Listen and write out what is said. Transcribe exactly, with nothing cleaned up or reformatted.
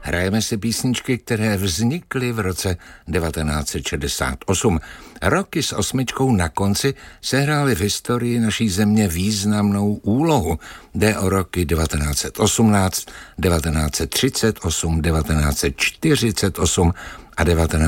Hrajeme si písničky, které vznikly v roce devatenáct set šedesát osm. Roky s osmičkou na konci sehrály v historii naší země významnou úlohu. Jde o roky devatenáct set osmnáct, devatenáct set třicet osm, devatenáct set čtyřicet osm a devatenáct